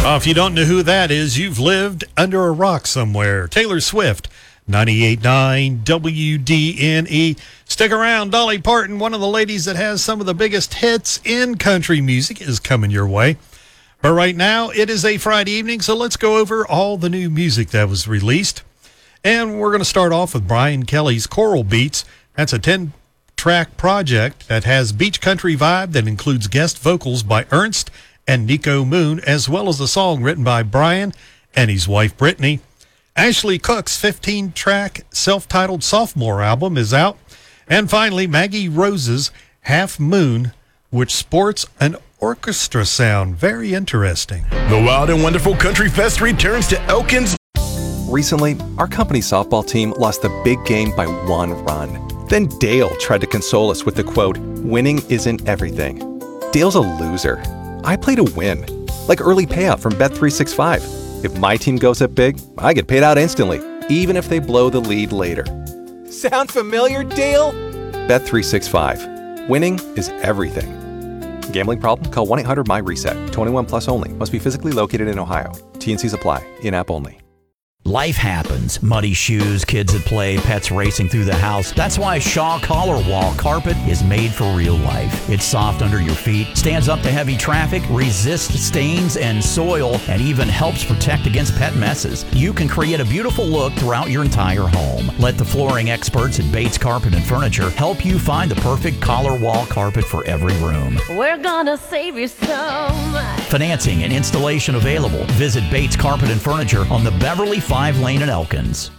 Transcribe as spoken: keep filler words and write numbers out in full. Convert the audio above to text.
Oh, if you don't know who that is, you've lived under a rock somewhere. Taylor Swift, ninety-eight point nine W D N E. Stick around. Dolly Parton, one of the ladies that has some of the biggest hits in country music, is coming your way. But right now, it is a Friday evening, so let's go over all the new music that was released. And we're going to start off with Brian Kelly's Coral Beats. That's a ten-track project that has beach country vibe that includes guest vocals by Ernst and Nico Moon, as well as a song written by Brian and his wife Brittany. Ashley Cook's fifteen-track self-titled sophomore album is out. And finally, Maggie Rose's Half Moon, which sports an orchestra sound. Very interesting. The Wild and Wonderful Country Fest returns to Elkins. Recently, our company softball team lost the big game by one run. Then Dale tried to console us with the quote, "Winning isn't everything." Dale's a loser. I play to win, like early payout from Bet three sixty-five. If my team goes up big, I get paid out instantly, even if they blow the lead later. Sound familiar, Dale? Bet three sixty-five. Winning is everything. Gambling problem? Call one eight hundred M Y reset. twenty-one plus only. Must be physically located in Ohio. T N Cs apply. In-app only. Life happens. Muddy shoes, kids at play, pets racing through the house. That's why Shaw Collar Wall Carpet is made for real life. It's soft under your feet, stands up to heavy traffic, resists stains and soil, and even helps protect against pet messes. You can create a beautiful look throughout your entire home. Let the flooring experts at Bates Carpet and Furniture help you find the perfect collar wall carpet for every room. We're gonna save you some. Financing and installation available. Visit Bates Carpet and Furniture on the Beverly five lane in Elkins.